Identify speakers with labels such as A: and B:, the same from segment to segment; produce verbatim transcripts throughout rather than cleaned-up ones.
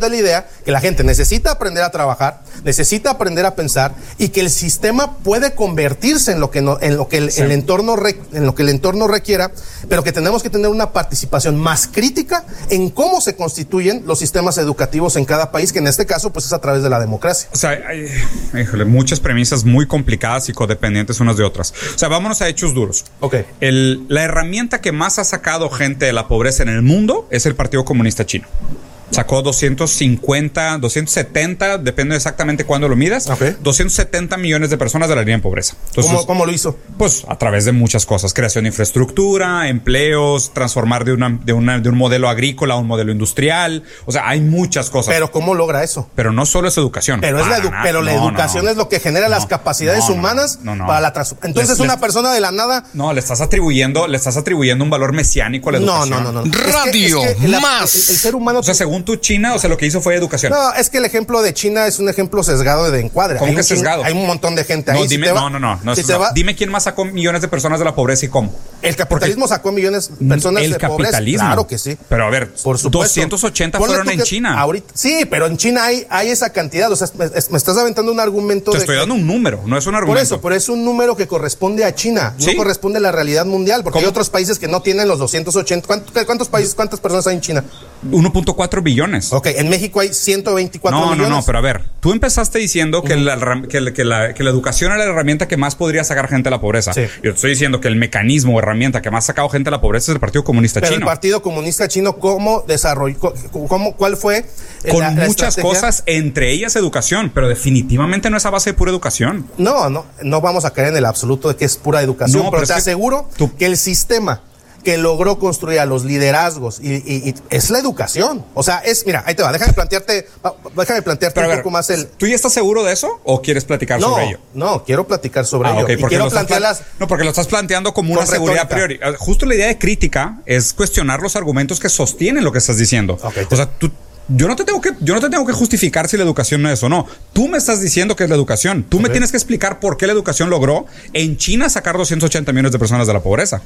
A: de la idea que la gente necesita aprender a trabajar, necesita aprender a pensar y que el sistema puede convertirse en lo que no, en lo que el, sí. el entorno re, en lo que el entorno requiera, pero que tenemos que tener una participación más crítica en cómo se constituyen los sistemas educativos en cada país, que en este caso pues es a través de la democracia.
B: O sea, hay, híjole, muchas premisas muy complicadas y codependientes unas de otras. O sea, vámonos a hechos duros.
A: Okay.
B: El, la herramienta que más ha sacado gente de la pobreza en el mundo es el Partido Comunista Chino. Sacó doscientos cincuenta, doscientos setenta, depende exactamente cuándo lo midas, okay. doscientos setenta millones de personas de la línea de pobreza. Entonces,
A: ¿Cómo, ¿Cómo lo hizo?
B: Pues a través de muchas cosas, creación de infraestructura, empleos, transformar de, una, de, una, de un modelo agrícola a un modelo industrial. O sea, hay muchas cosas.
A: Pero ¿cómo logra eso?
B: Pero no solo es educación.
A: Pero, es la, edu- pero la no, educación no, no. es lo que genera no, las capacidades no, no, humanas no, no. para la transformación. Entonces les, una les, persona de la nada...
B: No, le estás atribuyendo, le estás atribuyendo un valor mesiánico a la educación.
A: No, no, no. no.
C: Radio,
A: es que, es que
C: más.
A: El, el, el ser humano...
B: O sea, según tu China, o sea, lo que hizo fue educación.
A: No, es que el ejemplo de China es un ejemplo sesgado de encuadre.
B: ¿Cómo
A: hay
B: que
A: un
B: sesgado?
A: Hay un montón de gente
B: no,
A: ahí.
B: Dime,
A: si va,
B: no, no, no. no,
A: si
B: no.
A: Va,
B: dime quién más sacó millones de personas de la pobreza y cómo.
A: El capitalismo Porque sacó millones de personas
B: el
A: de pobreza. El
B: capitalismo.
A: Claro que sí.
B: Pero a ver,
A: por supuesto.
B: doscientos ochenta Ponle fueron en China.
A: Ahorita, sí, pero en China hay, hay esa cantidad. O sea, me, me estás aventando un argumento.
B: Te
A: de
B: estoy
A: que,
B: dando un número, no es un argumento.
A: Por eso, pero es un número que corresponde a China. ¿Sí? No corresponde a la realidad mundial. Porque ¿Cómo? Hay otros países que no tienen los doscientos ochenta. ¿Cuántos, cuántos países, cuántas personas hay en China?
B: uno punto cuatro billones.
A: Ok, en México hay ciento veinticuatro
B: no,
A: millones.
B: No, no, no, pero a ver, tú empezaste diciendo uh-huh. que, la, que, la, que, la, que la educación era la herramienta que más podría sacar gente de la pobreza. Sí. Yo te estoy diciendo que el mecanismo o herramienta que más ha sacado gente de la pobreza es el Partido Comunista
A: pero
B: Chino.
A: El Partido Comunista Chino, ¿cómo desarrolló? Cómo, ¿Cuál fue?
B: Con
A: la, la
B: muchas
A: estrategia?
B: cosas, entre ellas educación, pero definitivamente no es a base de pura educación.
A: No, no, no vamos a caer en el absoluto de que es pura educación, no, pero, pero te aseguro que, tú, que el sistema que logró construir a los liderazgos y, y, y es la educación. O sea, es, mira, ahí te va, déjame plantearte, déjame plantearte Pero un ver, poco más el...
B: ¿Tú ya estás seguro de eso o quieres platicar
A: no,
B: sobre ello?
A: No, quiero platicar sobre
B: ah,
A: ello.
B: Okay,
A: y quiero plantearlas...
B: Pla- no, porque lo estás planteando como una seguridad a priori. Justo la idea de crítica es cuestionar los argumentos que sostienen lo que estás diciendo. Okay, o sea, tú... Yo no te tengo que, yo no te tengo que justificar si la educación no es o no. Tú me estás diciendo que es la educación. Tú okay. me tienes que explicar por qué la educación logró en China sacar doscientos ochenta millones de personas de la pobreza.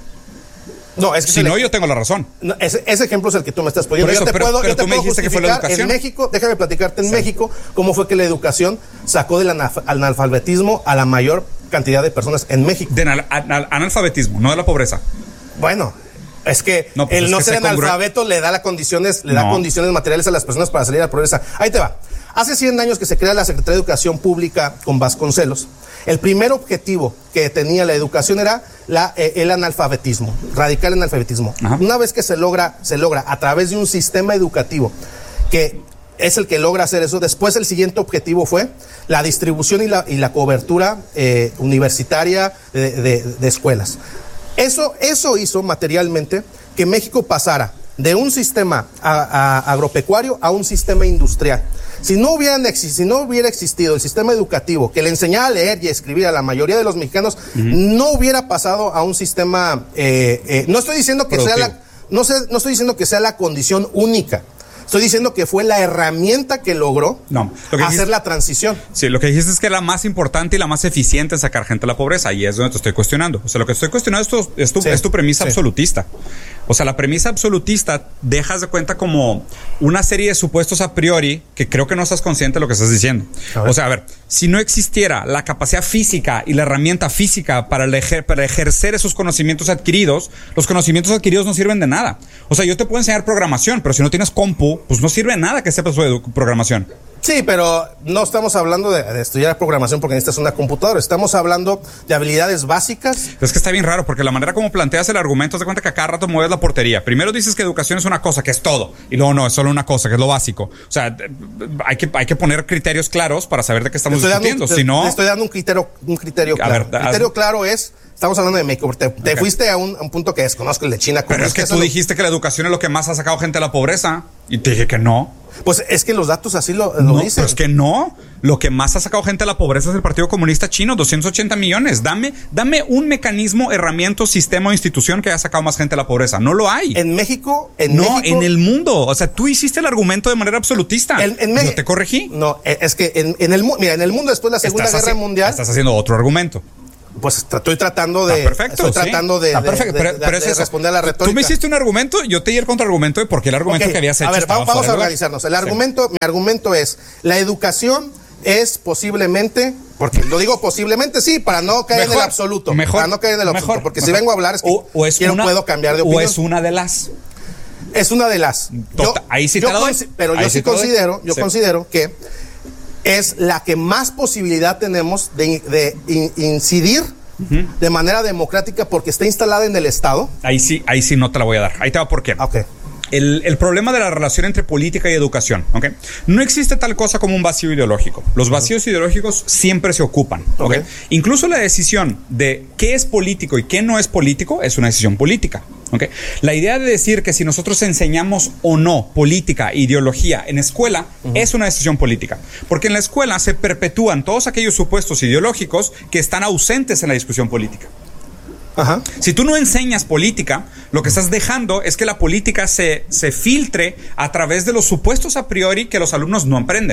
A: No, es que
B: si no, yo tengo la razón.
A: No, ese, ese ejemplo es el que tú me estás poniendo.
B: Eso,
A: yo te
B: pero,
A: puedo,
B: pero
A: yo te
B: tú
A: puedo
B: me dijiste que fue la educación.
A: En México, déjame platicarte en sí. México cómo fue que la educación sacó del analfabetismo a la mayor cantidad de personas en México.
B: De anal, anal, analfabetismo, no de la pobreza.
A: Bueno, es que
B: no, pues
A: el
B: es
A: no
B: que
A: ser analfabeto
B: congru-
A: le da, la condiciones, le
B: no.
A: da condiciones materiales a las personas para salir a la pobreza. Ahí te va. Hace cien años que se crea la Secretaría de Educación Pública con Vasconcelos. El primer objetivo que tenía la educación era la, eh, el analfabetismo, radical analfabetismo. Ajá. Una vez que se logra, se logra a través de un sistema educativo que es el que logra hacer eso, después el siguiente objetivo fue la distribución y la, y la cobertura eh, universitaria de, de, de escuelas. Eso, eso hizo materialmente que México pasara de un sistema a, a, agropecuario a un sistema industrial. Si no, hubieran, si no hubiera existido el sistema educativo que le enseñaba a leer y a escribir a la mayoría de los mexicanos, uh-huh. no hubiera pasado a un sistema... Eh, eh, no estoy diciendo que sea la, no, sé, no estoy diciendo que sea la condición única. Estoy diciendo que fue la herramienta que logró
B: no, lo que
A: hacer
B: dijiste,
A: la transición.
B: Sí, lo que dijiste es que era la más importante y la más eficiente en sacar gente de la pobreza, y es donde te estoy cuestionando. O sea, lo que estoy cuestionando es tu, es tu, sí, es tu premisa sí. absolutista. O sea, la premisa absolutista dejas de cuenta como una serie de supuestos a priori que creo que no estás consciente de lo que estás diciendo. O sea, a ver, si no existiera la capacidad física y la herramienta física para, ejer, para ejercer esos conocimientos adquiridos, los conocimientos adquiridos no sirven de nada. O sea, yo te puedo enseñar programación, pero si no tienes compu, pues no sirve de nada que sepas sobre programación.
A: Sí, pero no estamos hablando de, de estudiar programación porque necesitas una computadora. Estamos hablando de habilidades básicas.
B: Es que está bien raro porque la manera como planteas el argumento te das cuenta que a cada rato mueves la portería. Primero dices que educación es una cosa, que es todo. Y luego no, es solo una cosa, que es lo básico. O sea, hay que, hay que poner criterios claros para saber de qué estamos discutiendo.
A: Dando,
B: si no...
A: Te estoy dando un criterio, un criterio claro.
B: Ver,
A: el criterio claro es... Estamos hablando de México. Te, te okay. fuiste a un, a un punto que desconozco, el de China.
B: Pero es que tú lo... dijiste que la educación es lo que más ha sacado gente de la pobreza. Y te dije que no.
A: Pues es que los datos así lo, lo
B: no,
A: dicen.
B: Pero es que no. Lo que más ha sacado gente de la pobreza es el Partido Comunista Chino, doscientos ochenta millones. Dame, dame un mecanismo, herramienta, sistema o institución que haya sacado más gente de la pobreza. No lo hay.
A: En México, en
B: no,
A: México,
B: en el mundo. O sea, tú hiciste el argumento de manera absolutista. En, en Yo te corregí.
A: No, es que en, en el mira, en el mundo después de la Segunda
B: estás
A: Guerra
B: haci-
A: Mundial.
B: Estás haciendo otro argumento.
A: Pues estoy tratando de.
B: Está perfecto.
A: Estoy tratando
B: sí.
A: de,
B: Está perfecto.
A: de,
B: pero,
A: de,
B: pero
A: de,
B: es
A: de
B: eso.
A: responder a la retórica.
B: Tú me hiciste un argumento, yo te di el contraargumento de por qué el argumento
A: okay.
B: que habías hecho.
A: A ver,
B: estaba
A: vamos a
B: fuera
A: organizarnos. El argumento, sí. mi argumento es: la educación es posiblemente, porque lo digo posiblemente sí, para no caer
B: mejor,
A: en el absoluto.
B: Mejor,
A: para no caer en el absoluto.
B: Mejor,
A: porque
B: mejor.
A: si vengo a hablar es que
B: o, o es
A: quiero,
B: una,
A: puedo cambiar de opinión.
B: O es una de las.
A: Es una de las.
B: Tota, yo, ahí sí te
A: yo
B: la doy.
A: Pero
B: ahí
A: yo sí, sí considero, yo
B: sí.
A: considero que es la que más posibilidad tenemos de, de in, incidir uh-huh. de manera democrática porque está instalada en el Estado.
B: Ahí sí, ahí sí no te la voy a dar. Ahí te va por qué.
A: Okay.
B: El, el problema de la relación entre política y educación, ¿ok? No existe tal cosa como un vacío ideológico. Los vacíos uh-huh. ideológicos siempre se ocupan, ¿ok? Okay. Incluso la decisión de qué es político y qué no es político es una decisión política, ¿ok? La idea de decir que si nosotros enseñamos o no política, ideología en escuela uh-huh. es una decisión política. Porque en la escuela se perpetúan todos aquellos supuestos ideológicos que están ausentes en la discusión política. Ajá. Si tú no enseñas política, lo que estás dejando es que la política se, se filtre a través de los supuestos a priori que los alumnos no aprenden.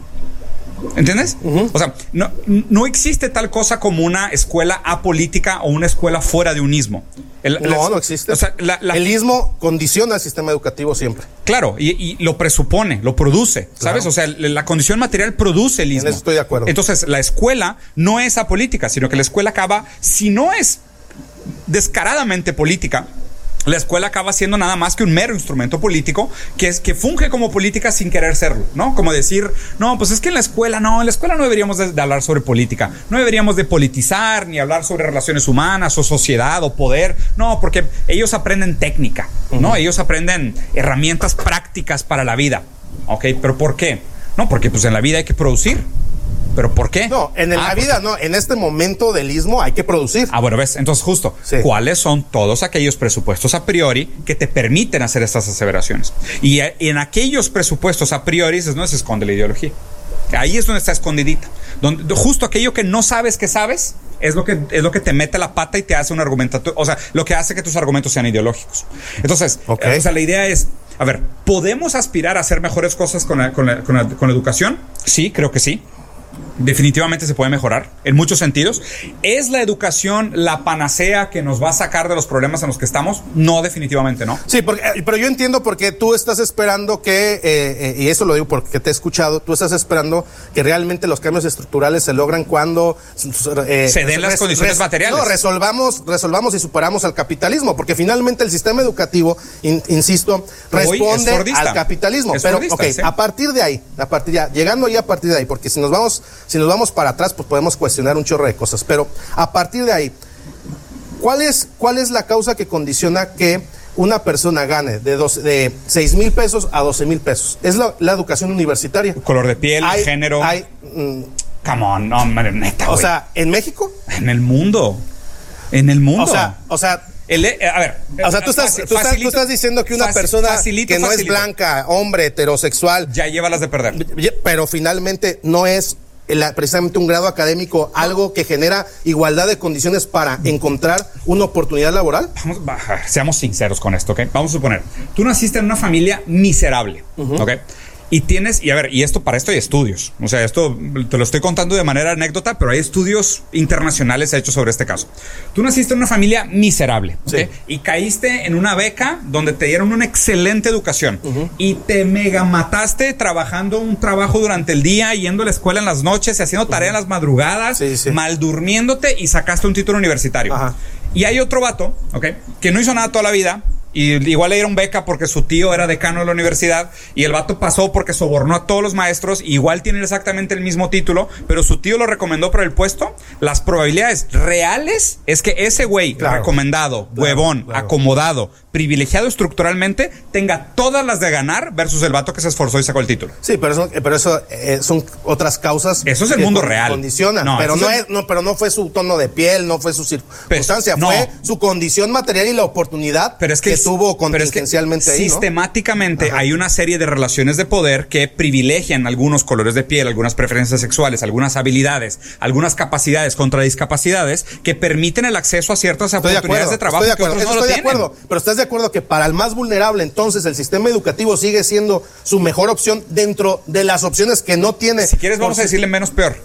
B: ¿Entiendes? Uh-huh. O sea, no, no existe tal cosa como una escuela apolítica o una escuela fuera de un ismo.
A: El, no, la, no existe. O sea, la, la, el ismo condiciona el sistema educativo siempre.
B: Claro, y, y lo presupone, lo produce, ¿sabes? Claro. O sea, la condición material produce el ismo.
A: En eso estoy de acuerdo.
B: Entonces, la escuela no es apolítica, sino que la escuela acaba, si no es descaradamente política, la escuela acaba siendo nada más que un mero instrumento político que es que funge como política sin querer serlo, ¿no? Como decir, no, pues es que en la escuela no, en la escuela no deberíamos de, de hablar sobre política, no deberíamos de politizar ni hablar sobre relaciones humanas o sociedad o poder, no, porque ellos aprenden técnica, ¿no? Uh-huh. Ellos aprenden herramientas prácticas para la vida, ¿ok? ¿Pero por qué? No, porque pues en la vida hay que producir. ¿Pero por qué?
A: No, en el, ah, la vida no, en este momento del istmo hay que producir.
B: Ah, bueno, ves, entonces justo, sí. ¿Cuáles son todos aquellos presupuestos a priori que te permiten hacer estas aseveraciones? Y en aquellos presupuestos a priori es donde se esconde la ideología. Ahí es donde está escondidita. Donde, justo aquello que no sabes que sabes es lo que, es lo que te mete la pata y te hace un argumento, o sea, lo que hace que tus argumentos sean ideológicos. Entonces, okay. o sea, la idea es, a ver, ¿podemos aspirar a hacer mejores cosas con la, con la, con la, con la educación? Sí, creo que sí. Definitivamente se puede mejorar en muchos sentidos. ¿Es la educación la panacea que nos va a sacar de los problemas en los que estamos? No, definitivamente no.
A: Sí, porque, pero yo entiendo porque tú estás esperando que, eh, eh, y eso lo digo porque te he escuchado, tú estás esperando que realmente los cambios estructurales se logran cuando
B: eh, se den las res, condiciones res, materiales.
A: No, resolvamos, resolvamos y superamos al capitalismo, porque finalmente el sistema educativo, in, insisto, responde al capitalismo.
B: Es
A: pero,
B: fordista,
A: ok,
B: ¿sí?
A: a partir de ahí, a partir de ahí, llegando ahí a partir de ahí, porque si nos vamos Si nos vamos para atrás, pues podemos cuestionar un chorro de cosas. Pero a partir de ahí, ¿cuál es, cuál es la causa que condiciona que una persona gane de, doce, de seis mil pesos a doce mil pesos? Es la, la educación universitaria.
B: Color de piel,
A: hay,
B: género.
A: Hay, mm,
B: Come on, no, neta,
A: O
B: wey.
A: sea, ¿en México?
B: En el mundo. En el mundo.
A: O sea, o sea
B: El, a ver,
A: o sea, tú estás,
B: facilito,
A: tú, estás, tú estás diciendo que una
B: facilito,
A: persona
B: facilito,
A: que no
B: facilito.
A: es blanca, hombre, heterosexual,
B: ya lleva las de perder.
A: Pero finalmente no es la, precisamente un grado académico algo que genera igualdad de condiciones para encontrar una oportunidad laboral.
B: Vamos, bajar, seamos sinceros con esto, ¿ok? Vamos a suponer, tú naciste en una familia miserable, uh-huh. ¿ok? Y tienes, y a ver, y esto para esto hay estudios. O sea, esto te lo estoy contando de manera anécdota, pero hay estudios internacionales hechos sobre este caso. Tú naciste en una familia miserable, ¿okay? Sí. Y caíste en una beca donde te dieron una excelente educación. Uh-huh. Y te mega mataste trabajando un trabajo durante el día, yendo a la escuela en las noches, haciendo tarea uh-huh. en las madrugadas, sí, sí. mal durmiéndote y sacaste un título universitario. Uh-huh. Y hay otro vato, ¿ok? Que no hizo nada toda la vida. Y igual le dieron beca porque su tío era decano de la universidad y el vato pasó porque sobornó a todos los maestros. Igual tiene exactamente el mismo título, pero su tío lo recomendó para el puesto. Las probabilidades reales es que ese güey claro, recomendado, claro, huevón, claro. acomodado, privilegiado estructuralmente, tenga todas las de ganar versus el vato que se esforzó y sacó el título.
A: Sí, pero eso, pero eso eh, son otras causas.
B: Eso es el mundo real.
A: Condicionan, no, pero no es, no, pero no fue su tono de piel, no fue su circunstancia,
B: pero,
A: fue
B: no.
A: su condición material y la oportunidad
B: pero es que,
A: que tuvo contingencialmente
B: pero es que
A: ahí, ¿no?
B: Sistemáticamente hay una serie de relaciones de poder que privilegian algunos colores de piel, algunas preferencias sexuales, algunas habilidades, algunas capacidades contra discapacidades que permiten el acceso a ciertas
A: estoy
B: oportunidades
A: de, acuerdo,
B: de trabajo
A: estoy de
B: que
A: acuerdo,
B: otros no
A: estoy
B: lo
A: de
B: tienen.
A: Acuerdo, pero estás de acuerdo que para el más vulnerable entonces el sistema educativo sigue siendo su mejor opción dentro de las opciones que no tiene.
B: Si quieres vamos a decirle menos peor.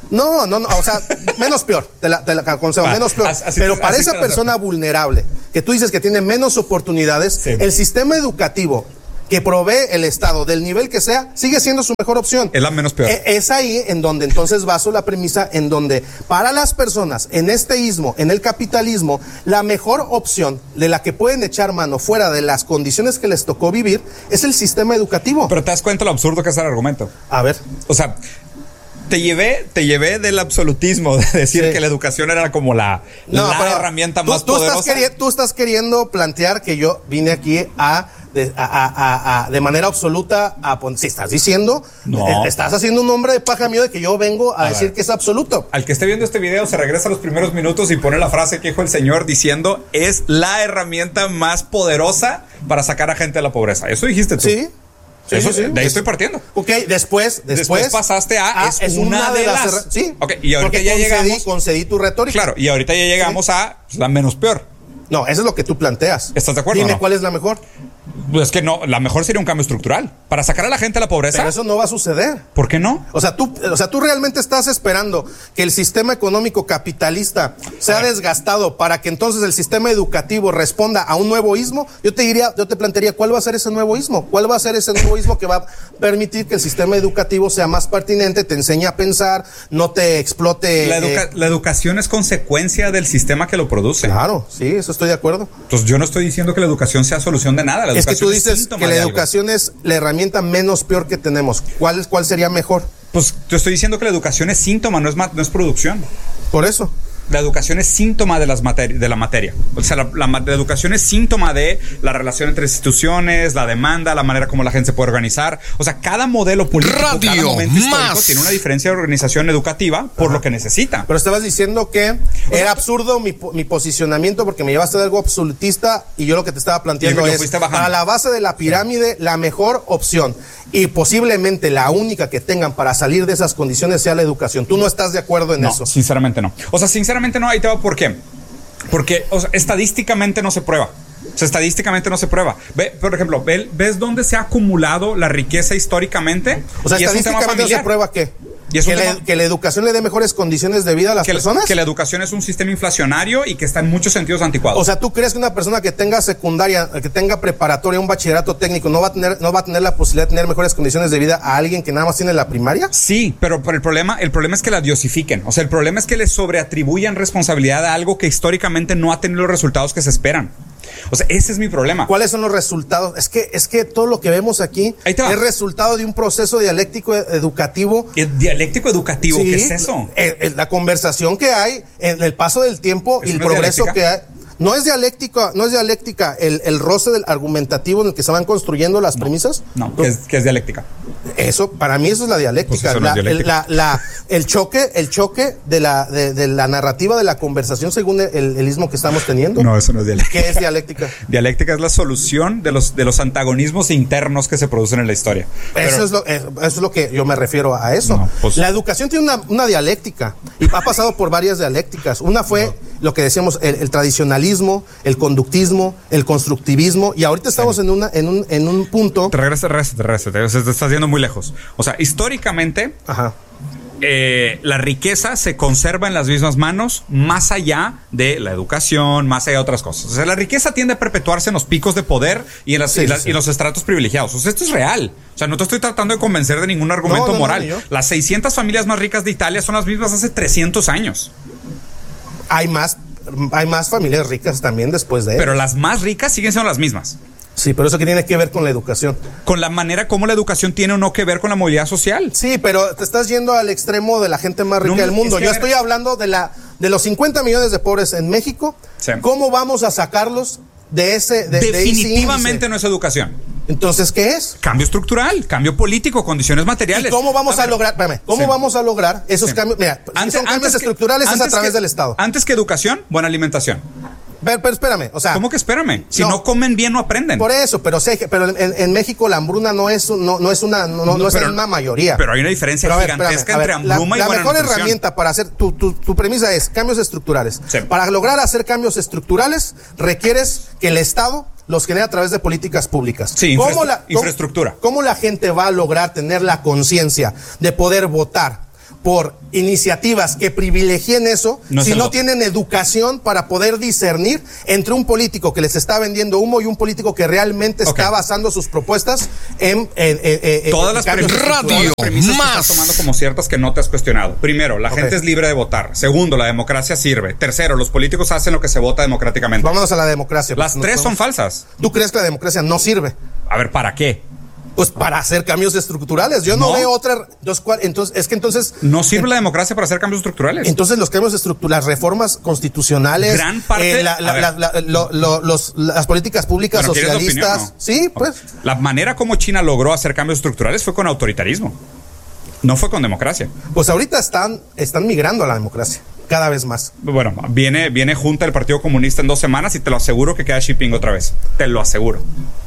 A: No, no, no, o sea, menos peor, te la, te la aconsejo, ah, menos peor. Así, pero para esa persona vulnerable, que tú dices que tiene menos oportunidades, sí. el sistema educativo que provee el Estado, del nivel que sea, sigue siendo su mejor opción.
B: Es la menos peor.
A: Es ahí en donde entonces baso la premisa en donde para las personas en este ismo, en el capitalismo, la mejor opción de la que pueden echar mano fuera de las condiciones que les tocó vivir es el sistema educativo.
B: Pero te das cuenta lo absurdo que es el argumento.
A: A ver.
B: O sea, te llevé, te llevé del absolutismo de decir sí. que la educación era como la, no, la herramienta
A: tú,
B: más
A: tú
B: poderosa.
A: Estás tú estás queriendo plantear que yo vine aquí a De, a, a, a, a, de manera absoluta a poner, si estás diciendo,
B: no.
A: eh, estás haciendo un nombre de paja mío de que yo vengo a, a decir ver. que es absoluto.
B: Al que esté viendo este video se regresa a los primeros minutos y pone la frase que dijo el señor diciendo es la herramienta más poderosa para sacar a gente de la pobreza. Eso dijiste tú.
A: Sí. Sí,
B: Eso,
A: sí, sí.
B: De ahí estoy partiendo.
A: Ok, después, después,
B: después pasaste a, a es, es una, una de, de las. las
A: sí.
B: Okay, y ahorita ya
A: concedí,
B: llegamos.
A: Concedí tu retórica.
B: Claro, y ahorita ya llegamos sí. a pues, la menos peor.
A: No, eso es lo que tú planteas.
B: ¿Estás de acuerdo?
A: Dime
B: no?
A: cuál es la mejor.
B: Pues que no, la mejor sería un cambio estructural para sacar a la gente de la pobreza.
A: Pero eso no va a suceder.
B: ¿Por qué no?
A: O sea, tú, o sea, tú realmente estás esperando que el sistema económico capitalista sea desgastado para que entonces el sistema educativo responda a un nuevo ismo. Yo te diría, yo te plantearía, ¿cuál va a ser ese nuevo ismo? ¿Cuál va a ser ese nuevo ismo que va a permitir que el sistema educativo sea más pertinente, te enseñe a pensar, no te explote?
B: La, educa- eh, la educación es consecuencia del sistema que lo produce.
A: Claro, sí, eso estoy de acuerdo.
B: Entonces yo no estoy diciendo que la educación sea solución de nada. La
A: es que tú dices
B: es
A: que la educación es la herramienta menos peor que tenemos. ¿Cuál, cuál sería mejor?
B: Pues te estoy diciendo que la educación es síntoma, no es, no es producción.
A: Por eso.
B: La educación es síntoma de, las materi- de la materia. O sea, la, la, la educación es síntoma de la relación entre instituciones, la demanda, la manera como la gente se puede organizar. O sea, cada modelo político, Radio cada momento histórico más. tiene una diferencia de organización educativa por Ajá. lo que necesita.
A: Pero estabas diciendo que o era sea, absurdo mi, mi posicionamiento porque me llevaste de algo absolutista y yo lo que te estaba planteando es para la base de la pirámide sí. la mejor opción y posiblemente la única que tengan para salir de esas condiciones sea la educación. ¿Tú no estás de acuerdo en
B: no,
A: eso?
B: Sinceramente no. O sea, sinceramente no, ahí te va por qué. Porque o sea, estadísticamente no se prueba. O sea, estadísticamente no se prueba. Ve, por ejemplo, ve, ¿ves dónde se ha acumulado la riqueza históricamente?
A: O sea, estadísticamente se prueba qué. ¿Y es que, la, que la educación le dé mejores condiciones de vida a las
B: que
A: personas?
B: La, que la educación es un sistema inflacionario y que está en muchos sentidos anticuado.
A: O sea, ¿tú crees que una persona que tenga secundaria, que tenga preparatoria, un bachillerato técnico, no va a tener, no va a tener la posibilidad de tener mejores condiciones de vida a alguien que nada más tiene la primaria?
B: Sí, pero, pero el problema, el problema es que la diosifiquen. O sea, el problema es que le sobreatribuyan responsabilidad a algo que históricamente no ha tenido los resultados que se esperan. O sea, ese es mi problema.
A: ¿Cuáles son los resultados? Es que, es que todo lo que vemos aquí es resultado de un proceso dialéctico educativo.
B: ¿El dialéctico educativo?
A: Sí,
B: ¿qué es eso?
A: Eh, eh, la conversación que hay en el paso del tiempo y el progreso dialéctica? que hay. ¿No es dialéctica, no es dialéctica el, el roce del argumentativo en el que se van construyendo las
B: no,
A: premisas?
B: No, ¿qué es, ¿qué es dialéctica?
A: Eso, para mí eso es la dialéctica.
B: Pues eso no
A: la,
B: es dialéctica.
A: El, la, la, el choque, el choque de la, de, de la narrativa de la conversación según el, el ismo que estamos teniendo.
B: No, eso no es dialéctica.
A: ¿Qué es dialéctica?
B: Dialéctica es la solución de los, de los antagonismos internos que se producen en la historia.
A: Pero, eso, es lo, eso es lo que yo me refiero a eso. No, pues, la educación tiene una, una dialéctica y ha pasado por varias dialécticas. Una fue no. lo que decíamos, el, el tradicionalismo, el conductismo, el constructivismo, y ahorita estamos sí. en, una, en, un, en un punto...
B: Te regresa, te regresa, te regresa, te, te estás yendo muy lejos. O sea, históricamente,
A: Ajá.
B: Eh, la riqueza se conserva en las mismas manos, más allá de la educación, más allá de otras cosas. O sea, la riqueza tiende a perpetuarse en los picos de poder y en, las, sí, y, las, sí. y los estratos privilegiados. O sea, esto es real. O sea, no te estoy tratando de convencer de ningún argumento no, no, moral. No, las seiscientas familias más ricas de Italia son las mismas hace trescientos años.
A: Hay más... Hay más familias ricas también después de él.
B: Pero las más ricas siguen siendo las mismas.
A: Sí, pero eso que tiene que ver con la educación.
B: Con la manera como la educación tiene o no que ver con la movilidad social.
A: Sí, pero te estás yendo al extremo de la gente más rica no, del mundo. Es que Yo estoy hablando de la de los cincuenta millones de pobres en México. Sí. ¿Cómo vamos a sacarlos de ese de,
B: Definitivamente
A: de ese
B: no es educación.
A: Entonces, ¿qué es?
B: Cambio estructural, cambio político, condiciones materiales.
A: ¿Y cómo vamos a, a lograr, espérame, cómo sí. vamos a lograr esos sí. cambios? Mira, antes, si son cambios que, estructurales es a través
B: que,
A: del Estado.
B: Antes que educación, buena alimentación.
A: Pero, pero espérame, o sea...
B: ¿Cómo que espérame? Si no, no comen bien, no aprenden.
A: Por eso, pero sé, pero en, en México la hambruna no es, no, no es una, no, no, no
B: pero,
A: es una mayoría.
B: Pero hay una diferencia ver, gigantesca espérame, entre ver, hambruma
A: la,
B: y buena
A: La mejor
B: nutrición.
A: herramienta para hacer, tu, tu, tu premisa es cambios estructurales. Sí. Para lograr hacer cambios estructurales, requieres que el Estado los genere a través de políticas públicas.
B: Sí,
A: ¿Cómo
B: infra
A: la,
B: infraestructura.
A: ¿Cómo, ¿Cómo la gente va a lograr tener la conciencia de poder votar por iniciativas que privilegien eso,
B: no
A: si no
B: voto.
A: tienen educación para poder discernir entre un político que les está vendiendo humo y un político que realmente okay. está basando sus propuestas en, en, en, en
B: todas,
A: en
B: las premisas, todas las premisas más. que estás tomando como ciertas que no te has cuestionado. Primero, la okay. gente es libre de votar. Segundo, la democracia sirve. Tercero, los políticos hacen lo que se vota democráticamente.
A: Vámonos a la democracia.
B: Las tres son falsas.
A: ¿Tú crees que la democracia no sirve?
B: A ver, ¿para qué?
A: Pues para hacer cambios estructurales. Yo no, no veo otra. Entonces, es que entonces.
B: No sirve eh, la democracia para hacer cambios estructurales.
A: Entonces, los cambios estructurales, las reformas constitucionales.
B: Gran parte.
A: Eh, la, la, la, la, lo, lo, los, las políticas públicas bueno, socialistas. Opinión, no? Sí, pues.
B: La manera como China logró hacer cambios estructurales fue con autoritarismo. No fue con democracia.
A: Pues ahorita están, están migrando a la democracia. Cada vez más.
B: Bueno, viene, viene junta el Partido Comunista en dos semanas y te lo aseguro que queda Xi Jinping otra vez. Te lo aseguro.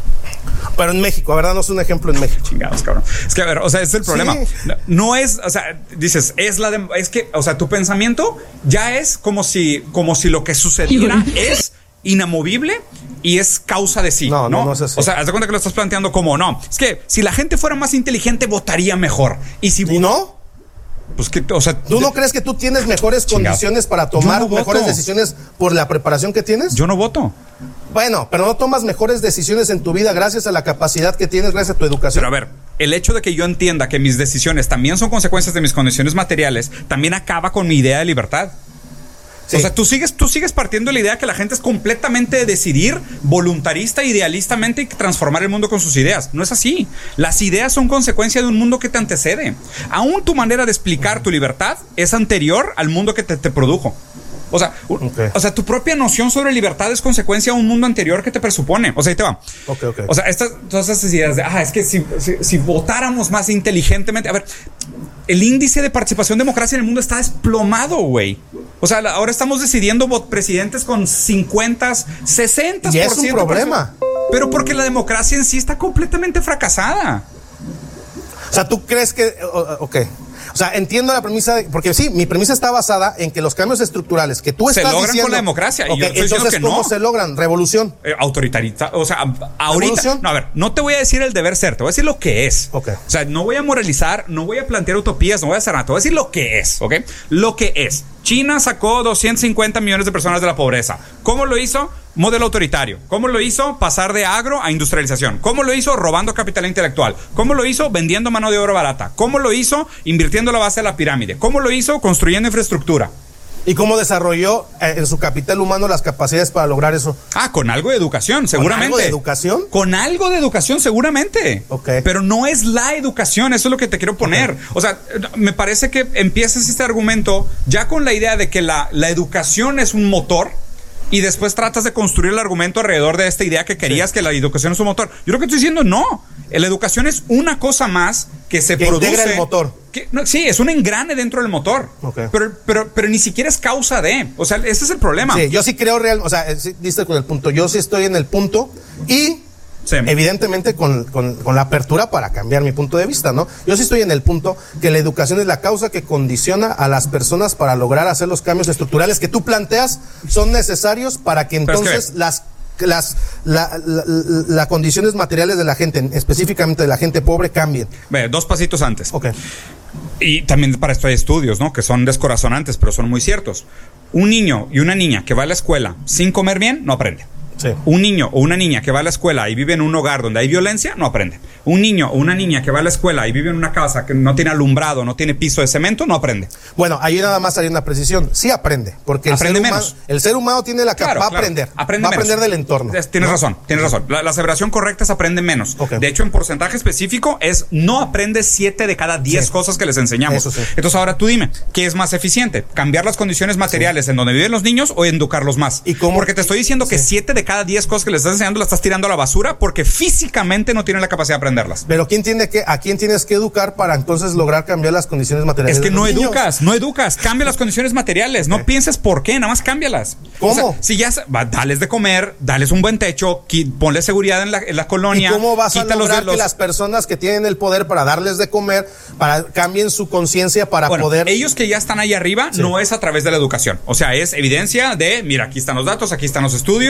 A: Pero en México, a ver, danos un ejemplo en México.
B: Chingados, cabrón. Es que, a ver, o sea, ese es el problema. Sí. No, no es, o sea, dices, es la de, es que, o sea, tu pensamiento ya es como si, como si lo que sucediera es inamovible y es causa de sí. No, no, no, no es así. O sea, haz de cuenta que lo estás planteando como no. Es que si la gente fuera más inteligente, votaría mejor. Y si
A: ¿Y no?
B: Pues que, o sea,
A: ¿tú no crees que tú tienes mejores Chingado. condiciones para tomar no mejores decisiones por la preparación que tienes?
B: Yo no voto.
A: Bueno, pero no tomas mejores decisiones en tu vida gracias a la capacidad que tienes, gracias a tu educación.
B: Pero a ver, el hecho de que yo entienda que mis decisiones también son consecuencias de mis condiciones materiales, también acaba con mi idea de libertad. Sí. O sea, tú sigues, tú sigues partiendo de la idea que la gente es completamente de decidir, voluntarista, idealistamente y transformar el mundo con sus ideas. No es así. Las ideas son consecuencia de un mundo que te antecede. Aún tu manera de explicar tu libertad es anterior al mundo que te, te produjo. O sea, okay. o sea, tu propia noción sobre libertad es consecuencia de un mundo anterior que te presupone. O sea, ahí te va.
A: Okay, okay.
B: O sea, estas, todas estas ideas de, ah, es que si, si, si votáramos más inteligentemente. A ver, el índice de participación democracia en el mundo está desplomado, güey. O sea, ahora estamos decidiendo presidentes con cincuenta, sesenta por ciento.
A: Y es un problema.
B: Pero porque la democracia en sí está completamente fracasada.
A: O sea, ¿tú crees que...? Ok. O sea, entiendo la premisa, de, porque sí, mi premisa está basada en que los cambios estructurales que tú estás diciendo...
B: Se logran con la democracia.
A: Okay,
B: y yo estoy
A: entonces,
B: que
A: ¿cómo
B: no.
A: se logran? Revolución.
B: Eh, autoritarista. O sea, ahorita... ¿Revolución? No, a ver, no te voy a decir el deber ser, te voy a decir lo que es.
A: Okay.
B: O sea, no voy a moralizar, no voy a plantear utopías, no voy a hacer nada, te voy a decir lo que es, ¿ok? Lo que es. China sacó doscientos cincuenta millones de personas de la pobreza. ¿Cómo lo hizo? Modelo autoritario. ¿Cómo lo hizo? Pasar de agro a industrialización. ¿Cómo lo hizo? Robando capital intelectual. ¿Cómo lo hizo? Vendiendo mano de obra barata. ¿Cómo lo hizo? Invirtiendo la base de la pirámide. ¿Cómo lo hizo? Construyendo infraestructura.
A: ¿Y cómo desarrolló eh, en su capital humano las capacidades para lograr eso?
B: Ah, con algo de educación, seguramente. ¿Con algo de
A: educación?
B: Con algo de educación, seguramente.
A: Ok.
B: Pero no es la educación, eso es lo que te quiero poner. Okay. O sea, me parece que empiezas este argumento ya con la idea de que la, la educación es un motor y después tratas de construir el argumento alrededor de esta idea que querías, sí, que la educación es un motor. Yo lo que estoy diciendo, no. La educación es una cosa más que se
A: que
B: produce.
A: Integra el motor.
B: Que, no, sí, es un engrane dentro del motor.
A: Okay.
B: Pero, pero, pero ni siquiera es causa de. O sea, ese es el problema.
A: Sí, yo sí creo real. O sea, sí, diste con el punto. Yo sí estoy en el punto y. Sí. Evidentemente con, con, con la apertura para cambiar mi punto de vista, ¿no? Yo sí estoy en el punto que la educación es la causa que condiciona a las personas para lograr hacer los cambios estructurales que tú planteas son necesarios para que entonces es que las las la, la, la, las condiciones materiales de la gente, específicamente de la gente pobre, cambien.
B: Ve, dos pasitos antes.
A: Ok.
B: Y también para esto hay estudios, ¿no? Que son descorazonantes, pero son muy ciertos. Un niño y una niña que va a la escuela sin comer bien, no aprende.
A: Sí.
B: Un niño o una niña que va a la escuela y vive en un hogar donde hay violencia, no aprende. Un niño o una niña que va a la escuela y vive en una casa que no tiene alumbrado, no tiene piso de cemento, no aprende.
A: Bueno, ahí nada más hay una precisión. Sí aprende, porque
B: aprende
A: el ser,
B: menos.
A: Humano, el ser humano tiene la capacidad,
B: claro,
A: va a aprender,
B: claro. aprende
A: va a aprender del entorno.
B: Es, tienes
A: ¿no?
B: razón, tienes razón. La, la aseveración correcta es aprende menos.
A: Okay.
B: De hecho, en porcentaje específico es no aprende siete de cada diez sí. cosas que les enseñamos.
A: Eso sí.
B: Entonces ahora tú dime, ¿qué es más eficiente? ¿Cambiar las condiciones materiales sí. en donde viven los niños o educarlos más?
A: ¿Y cómo?
B: Porque te estoy diciendo que
A: sí.
B: siete de cada diez cosas que les estás enseñando las estás tirando a la basura porque físicamente no tienen la capacidad de aprenderlas.
A: Pero ¿quién tiene que, ¿a quién tienes que educar para entonces lograr cambiar las condiciones materiales?
B: Es que
A: de
B: no
A: los
B: educas,
A: niños?
B: no educas. Cambia las condiciones materiales. Okay. No pienses por qué, nada más cámbialas.
A: ¿Cómo?
B: O sea, si ya va, dales de comer, dales un buen techo, ponle seguridad en la, en la colonia.
A: ¿Y cómo vas a lograr los... que las personas que tienen el poder para darles de comer, para cambien su conciencia para
B: bueno,
A: poder...
B: ellos que ya están ahí arriba, sí. no es a través de la educación. O sea, es evidencia de, mira, aquí están los datos, aquí están los estudios, y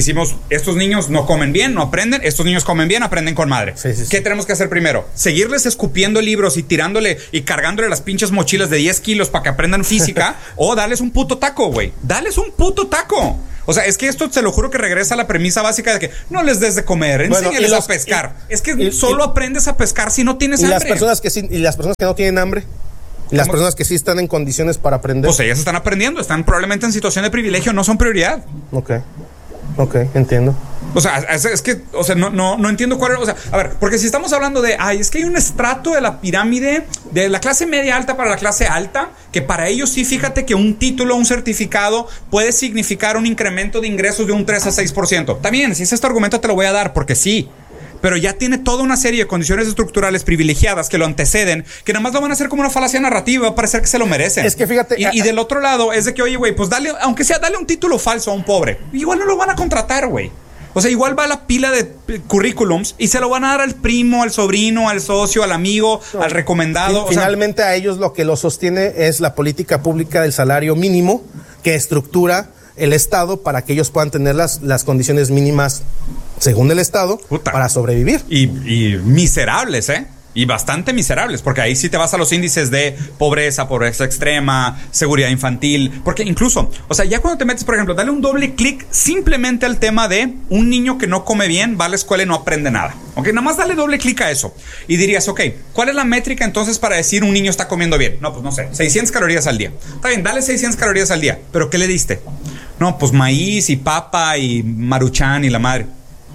B: decimos, estos niños no comen bien, no aprenden, estos niños comen bien, aprenden con madre. Sí, sí, ¿Qué sí. tenemos que hacer primero? ¿Seguirles escupiendo libros y tirándole y cargándole las pinches mochilas de diez kilos para que aprendan física? ¿O darles un puto taco, güey? Dales un puto taco. O sea, es que esto te lo juro que regresa a la premisa básica de que no les des de comer, enséñales bueno, los, a pescar. Y, es que y, solo y, aprendes a pescar si no tienes
A: y
B: hambre.
A: Las personas que sí, y las personas que no tienen hambre. Y las personas que sí están en condiciones para aprender.
B: Pues ellas están aprendiendo, están probablemente en situación de privilegio, no son prioridad.
A: Ok, ok, entiendo.
B: O sea, es, es que, o sea, no, no, no entiendo cuál es, o sea, a ver, porque si estamos hablando de, ay, es que hay un estrato de la pirámide de la clase media alta para la clase alta, que para ellos sí, fíjate que un título, un certificado puede significar un incremento de ingresos de un tres a seis por ciento. Está bien, si es este argumento te lo voy a dar, porque sí. Pero ya tiene toda una serie de condiciones estructurales privilegiadas que lo anteceden, que nada más lo van a hacer como una falacia narrativa, va a parecer que se lo merecen.
A: Es que fíjate.
B: Y, a, y del otro lado es de que, oye, güey, pues dale, aunque sea, dale un título falso a un pobre. Igual no lo van a contratar, güey. O sea, igual va a la pila de currículums y se lo van a dar al primo, al sobrino, al socio, al amigo, no, al recomendado.
A: Finalmente
B: o sea,
A: a ellos lo que los sostiene es la política pública del salario mínimo que estructura el Estado para que ellos puedan tener las, las condiciones mínimas según el Estado Puta. para sobrevivir.
B: Y, y miserables, ¿eh? Y bastante miserables, porque ahí sí te vas a los índices de pobreza, pobreza extrema, seguridad infantil, porque incluso, o sea, ya cuando te metes, por ejemplo, dale un doble clic simplemente al tema de un niño que no come bien, va a la escuela y no aprende nada. Ok, nada más dale doble clic a eso. Y dirías, ok, ¿cuál es la métrica entonces para decir un niño está comiendo bien? No, pues no sé, seiscientas calorías al día. Está bien, dale seiscientas calorías al día, pero ¿qué le diste? No, pues maíz y papa y maruchan y la madre.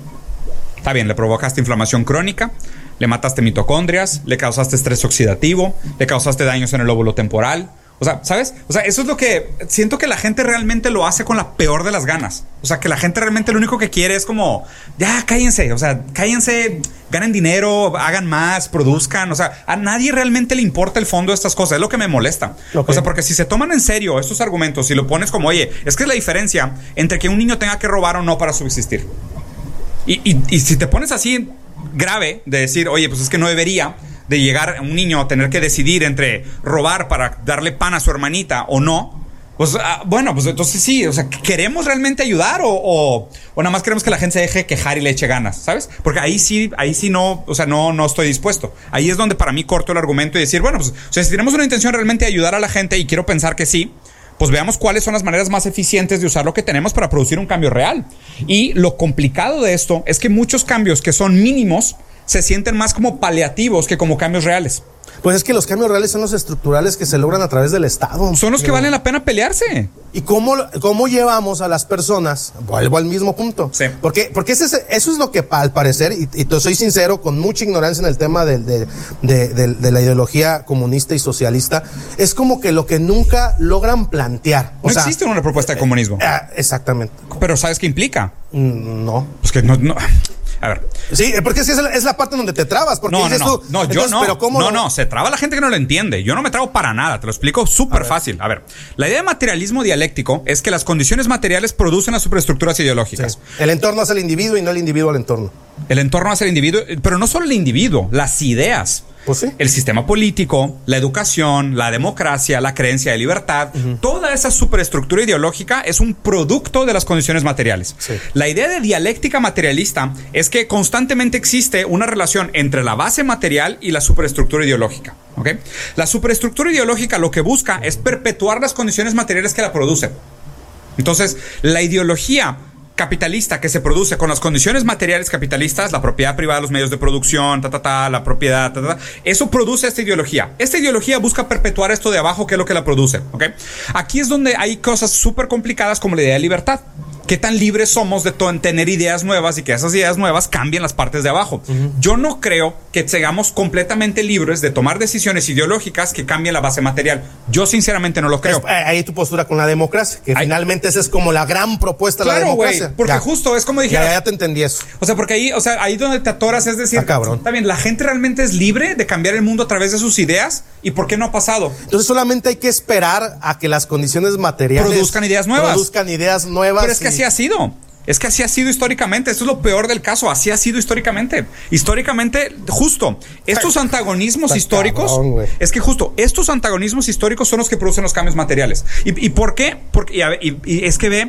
B: Está bien, le provocaste inflamación crónica, le mataste mitocondrias, le causaste estrés oxidativo, le causaste daños en el lóbulo temporal. O sea, ¿sabes? O sea, eso es lo que siento que la gente realmente lo hace con la peor de las ganas. O sea, que la gente realmente lo único que quiere es como, ya, cállense, o sea, cállense, ganen dinero, hagan más, produzcan. O sea, a nadie realmente le importa el fondo de estas cosas. Es lo que me molesta. Okay. O sea, porque si se toman en serio estos argumentos y lo pones como, oye, es que es la diferencia entre que un niño tenga que robar o no para subsistir. Y, y, y si te pones así grave de decir, oye, pues es que no debería de llegar un niño a tener que decidir entre robar para darle pan a su hermanita o no, pues ah, bueno, pues entonces sí, o sea, ¿queremos realmente ayudar o, o, o nada más queremos que la gente se deje quejar y le eche ganas, ¿sabes? Porque ahí sí, ahí sí no, o sea, no, no estoy dispuesto. Ahí es donde para mí corto el argumento y decir, bueno, pues, o sea, si tenemos una intención realmente de ayudar a la gente, y quiero pensar que sí, pues veamos cuáles son las maneras más eficientes de usar lo que tenemos para producir un cambio real. Y lo complicado de esto es que muchos cambios que son mínimos se sienten más como paliativos que como cambios reales.
A: Pues es que los cambios reales son los estructurales que se logran a través del Estado.
B: Son los que valen la pena pelearse.
A: ¿Y cómo, cómo llevamos a las personas? Vuelvo al mismo punto.
B: Sí.
A: Porque, porque ese, eso es lo que al parecer, y, y te soy sincero, con mucha ignorancia en el tema de, de, de, de, de la ideología comunista y socialista, es como que lo que nunca logran plantear. O
B: no
A: sea,
B: existe una propuesta de comunismo.
A: Eh, exactamente.
B: Pero ¿sabes qué implica?
A: No.
B: Pues que no... no. A ver.
A: Sí, porque es, es, la, es la parte donde te trabas. Porque
B: no,
A: dices
B: no, no,
A: tú,
B: no,
A: entonces,
B: yo no.
A: Pero ¿cómo
B: no,
A: lo...
B: no, se traba la gente que no lo entiende. Yo no me trago para nada. Te lo explico súper fácil. A ver, la idea de materialismo dialéctico es que las condiciones materiales producen las superestructuras ideológicas.
A: Sí. El entorno hace el individuo y no el individuo al entorno.
B: El entorno hace el individuo, pero no solo el individuo, las ideas.
A: Pues sí.
B: El sistema político, la educación, la democracia, la creencia de libertad, uh-huh. Toda esa superestructura ideológica es un producto de las condiciones materiales.
A: Sí.
B: La idea de dialéctica materialista es que constantemente existe una relación entre la base material y la superestructura ideológica. ¿Okay? La superestructura ideológica lo que busca es perpetuar las condiciones materiales que la producen. Entonces, la ideología capitalista que se produce con las condiciones materiales capitalistas, la propiedad privada de los medios de producción, ta, ta, ta, la propiedad, ta, ta, ta, eso produce esta ideología. Esta ideología busca perpetuar esto de abajo, que es lo que la produce. ¿Okay? Aquí es donde hay cosas súper complicadas como la idea de libertad. ¿Qué tan libres somos de to- tener ideas nuevas y que esas ideas nuevas cambien las partes de abajo? Uh-huh. Yo no creo que seamos completamente libres de tomar decisiones ideológicas que cambien la base material. Yo sinceramente no lo creo.
A: Es, ahí tu postura con la democracia, que ahí, finalmente esa es como la gran propuesta de
B: claro,
A: la democracia.
B: Güey, porque
A: ya.
B: Justo es como dijera.
A: Ya, ya te entendí eso.
B: O sea, porque ahí, o sea, ahí donde te atoras es decir,
A: ah, cabrón.
B: Está bien, la gente realmente es libre de cambiar el mundo a través de sus ideas. ¿Y por qué no ha pasado?
A: Entonces solamente hay que esperar a que las condiciones materiales
B: produzcan ideas nuevas.
A: Produzcan ideas nuevas.
B: Pero es que y... así ha sido. Es que así ha sido históricamente. Esto es lo peor del caso. Así ha sido históricamente. Históricamente, justo, estos antagonismos Está históricos, cabrón, es que justo estos antagonismos históricos son los que producen los cambios materiales. ¿Y, y por qué? Porque, y, y, y es que ve,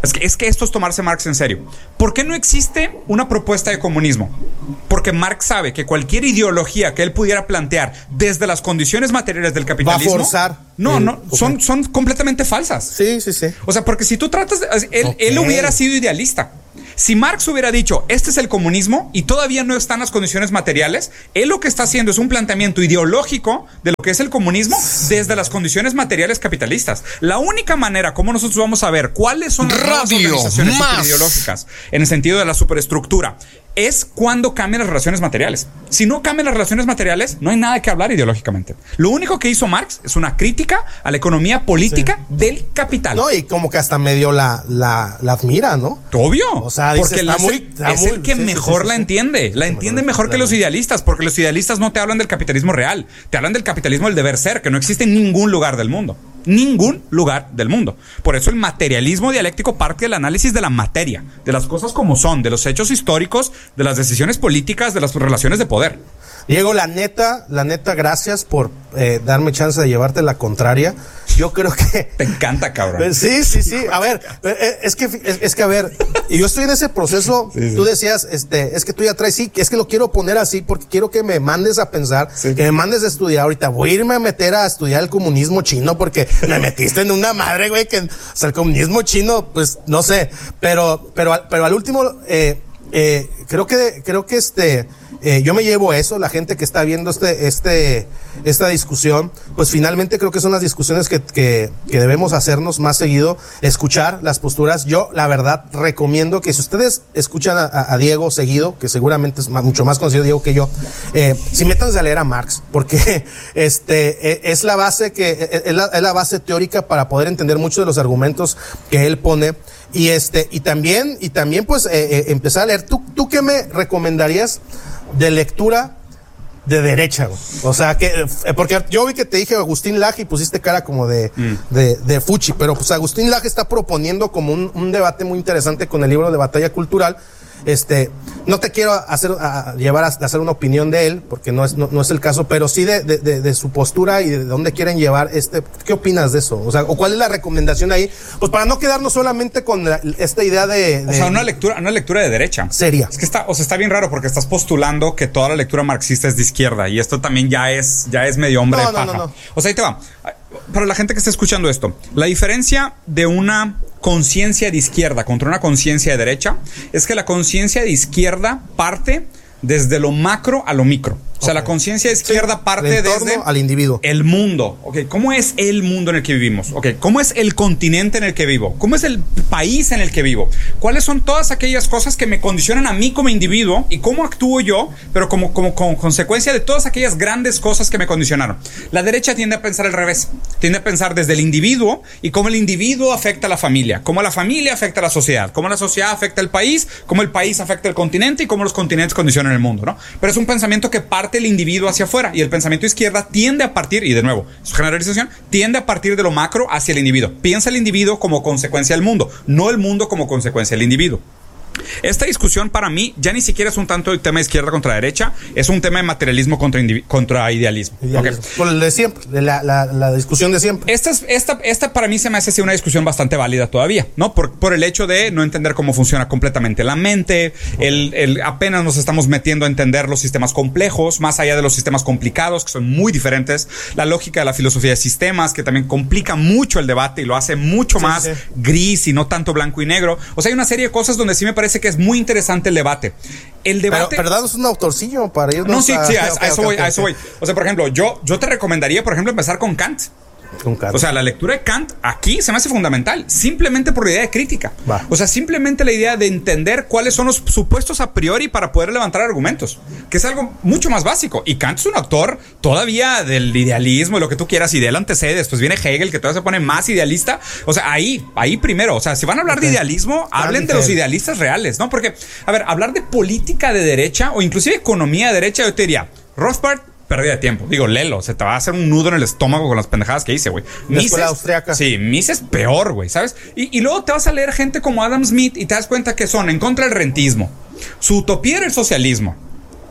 B: Es que, es que esto es tomarse Marx en serio. ¿Por qué no existe una propuesta de comunismo? Porque Marx sabe que cualquier ideología que él pudiera plantear desde las condiciones materiales del capitalismo...
A: Va a forzar.
B: No,
A: el,
B: no, son, son completamente falsas.
A: Sí, sí, sí.
B: O sea, porque si tú tratas... De, él,
A: okay.
B: él hubiera sido idealista. Si Marx hubiera dicho, este es el comunismo y todavía no están las condiciones materiales, él lo que está haciendo es un planteamiento ideológico de lo que es el comunismo desde las condiciones materiales capitalistas. La única manera como nosotros vamos a ver cuáles son las nuevas organizaciones superideológicas en el sentido de la superestructura es cuando cambian las relaciones materiales. Si no cambian las relaciones materiales, no hay nada que hablar ideológicamente. Lo único que hizo Marx es una crítica a la economía política sí. del capital.
A: No, y como que hasta medio la, la, la admira, ¿no?
B: Obvio.
A: O sea, dice,
B: porque
A: está
B: es,
A: muy,
B: el,
A: está
B: es
A: muy,
B: el que
A: sí,
B: mejor
A: sí, sí,
B: la
A: sí.
B: entiende. La entiende mejor que los idealistas, porque los idealistas no te hablan del capitalismo real. Te hablan del capitalismo del deber ser, que no existe en ningún lugar del mundo. Ningún lugar del mundo. Por eso el materialismo dialéctico parte del análisis de la materia, de las cosas como son, de los hechos históricos, de las decisiones políticas, de las relaciones de poder.
A: Diego, la neta, la neta, gracias por eh, darme chance de llevarte la contraria. Yo creo que...
B: Te encanta, cabrón.
A: Sí, sí, sí. A ver, es que, es, es que a ver, yo estoy en ese proceso. Sí, sí. Tú decías, este, es que tú ya traes, sí, es que lo quiero poner así porque quiero que me mandes a pensar, sí. que me mandes a estudiar. Ahorita voy a irme a meter a estudiar el comunismo chino porque me metiste en una madre, güey, que, o sea, el comunismo chino, pues, no sé. Pero, pero, pero al último, eh, eh, creo que, creo que este... Eh, yo me llevo eso, la gente que está viendo este, este, esta discusión, pues finalmente creo que son las discusiones que, que, que debemos hacernos más seguido, escuchar las posturas. Yo, la verdad, recomiendo que si ustedes escuchan a, a Diego seguido, que seguramente es más, mucho más conocido Diego que yo, eh, si métanse a leer a Marx, porque este, es la base que, es la, es la base teórica para poder entender muchos de los argumentos que él pone. Y este, y también, y también pues, eh, eh, empezar a leer. ¿Tú, tú qué me recomendarías de lectura de derecha? O sea, que, porque yo vi que te dije Agustín Laje y pusiste cara como de, mm. de, de fuchi, pero pues Agustín Laje está proponiendo como un, un debate muy interesante con el libro de Batalla Cultural. Este, no te quiero hacer, a, a llevar a, a hacer una opinión de él, porque no es, no, no es el caso, pero sí de, de, de, de su postura y de dónde quieren llevar este. ¿Qué opinas de eso? O sea, o cuál es la recomendación ahí, pues para no quedarnos solamente con la, esta idea de, de.
B: O sea, una lectura, una lectura de derecha.
A: Seria.
B: Es que está, o sea, está bien raro porque estás postulando que toda la lectura marxista es de izquierda y esto también ya es, ya es medio hombre
A: no,
B: de paja.
A: No, no, no.
B: O sea, ahí te va. Para la gente que está escuchando esto, la diferencia de una conciencia de izquierda contra una conciencia de derecha es que la conciencia de izquierda parte desde lo macro a lo micro. O sea, okay. La conciencia de izquierda sí, parte desde
A: al individuo.
B: El mundo. Okay. ¿Cómo es el mundo en el que vivimos? Okay. ¿Cómo es el continente en el que vivo? ¿Cómo es el país en el que vivo? ¿Cuáles son todas aquellas cosas que me condicionan a mí como individuo y cómo actúo yo, pero como, como, como consecuencia de todas aquellas grandes cosas que me condicionaron? La derecha tiende a pensar al revés. Tiende a pensar desde el individuo y cómo el individuo afecta a la familia, cómo la familia afecta a la sociedad, cómo la sociedad afecta al país, cómo el país afecta al continente y cómo los continentes condicionan el mundo, ¿no? Pero es un pensamiento que parte el individuo hacia afuera y el pensamiento izquierda tiende a partir, y de nuevo, su generalización, tiende a partir de lo macro hacia el individuo. Piensa el individuo como consecuencia del mundo, no el mundo como consecuencia del individuo. Esta discusión para mí ya ni siquiera es un tanto el tema de izquierda contra derecha, es un tema de materialismo contra, contra idealismo.
A: idealismo. Okay. Por el de siempre, de la, la, la discusión de siempre.
B: Esta, es, esta, esta para mí se me hace así una discusión bastante válida todavía, ¿no? Por, por el hecho de no entender cómo funciona completamente la mente, okay. el, el, apenas nos estamos metiendo a entender los sistemas complejos, más allá de los sistemas complicados, que son muy diferentes, la lógica de la filosofía de sistemas, que también complica mucho el debate y lo hace mucho sí, más sí. gris y no tanto blanco y negro. O sea, hay una serie de cosas donde sí me parece Parece que es muy interesante el debate. El debate.
A: Pero, pero danos un autorcillo para irnos.
B: No, sí,
A: a...
B: sí, a,
A: okay,
B: a eso
A: okay,
B: voy,
A: okay,
B: a eso
A: okay.
B: voy. O sea, por ejemplo, yo, yo te recomendaría, por ejemplo, empezar con Kant.
A: Con Kant.
B: O sea, la lectura de Kant aquí se me hace fundamental, simplemente por la idea de crítica. Va. O sea, simplemente la idea de entender cuáles son los supuestos a priori para poder levantar argumentos, que es algo mucho más básico. Y Kant es un autor todavía del idealismo y lo que tú quieras, y de él antecede. Después viene Hegel, que todavía se pone más idealista. O sea, ahí, ahí primero. O sea, si van a hablar okay. de idealismo, Kant hablen de los idealistas reales, ¿no? Porque, a ver, hablar de política de derecha o inclusive economía de derecha, yo te diría, Rothbard, pérdida de tiempo. Digo, lelo, se te va a hacer un nudo en el estómago con las pendejadas que hice, güey.
A: La escuela austriaca.
B: Sí, Mises es peor, güey, ¿sabes? Y, y luego te vas a leer gente como Adam Smith y te das cuenta que son en contra del rentismo. Su utopía era el socialismo.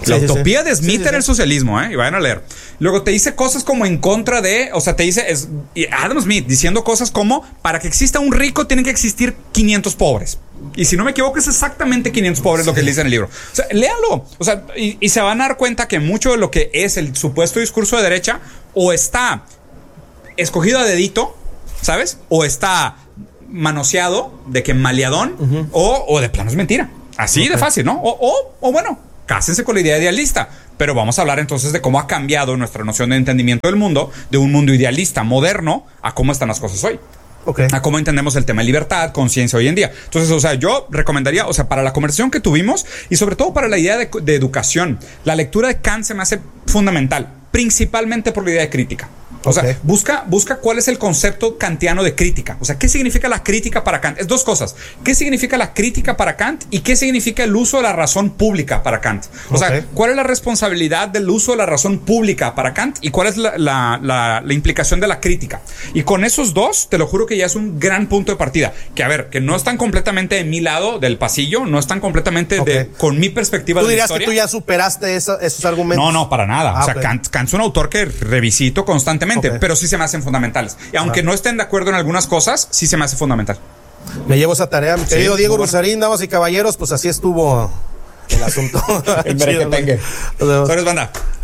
B: La
A: sí,
B: utopía
A: sí.
B: de Smith
A: Sí, sí,
B: era el
A: sí.
B: socialismo, ¿eh? Y vayan a leer. Luego te dice cosas como en contra de, o sea, te dice, es, Adam Smith diciendo cosas como, para que exista un rico tienen que existir quinientos pobres. Y si no me equivoco, es exactamente quinientos pobres sí. lo que dice en el libro. O sea, léalo. O sea, y, y se van a dar cuenta que mucho de lo que es el supuesto discurso de derecha o está escogido a dedito, ¿sabes? O está manoseado de que maleadón uh-huh. o, o de plano es mentira. Así okay. de fácil, ¿no? O, o, o bueno, cásense con la idea idealista. Pero vamos a hablar entonces de cómo ha cambiado nuestra noción de entendimiento del mundo, de un mundo idealista moderno a cómo están las cosas hoy. Okay. A cómo entendemos el tema de libertad, conciencia hoy en día. Entonces, o sea, yo recomendaría, o sea, para la conversación que tuvimos y sobre todo para la idea de, de educación, la lectura de Kant se me hace fundamental, principalmente por la idea de crítica. O okay. sea, busca, busca cuál es el concepto kantiano de crítica. O sea, ¿qué significa la crítica para Kant? Es dos cosas. ¿Qué significa la crítica para Kant? ¿Y qué significa el uso de la razón pública para Kant? O okay. sea, ¿cuál es la responsabilidad del uso de la razón pública para Kant? ¿Y cuál es la, la, la, la implicación de la crítica? Y con esos dos, te lo juro que ya es un gran punto de partida. Que a ver, que no están completamente de mi lado del pasillo, no están completamente okay. de, con mi perspectiva de la historia. ¿Tú
A: dirías que tú ya superaste eso, esos argumentos?
B: No, no, para nada. Ah, o sea, okay. Kant, Kant es un autor que revisito constantemente. Okay. Pero sí se me hacen fundamentales. Y aunque ah. no estén de acuerdo en algunas cosas, sí se me hace fundamental.
A: Me llevo esa tarea, mi querido sí, Diego Rusarín, damas y caballeros, pues así estuvo el asunto.
B: El merequetengue. Sobres, banda.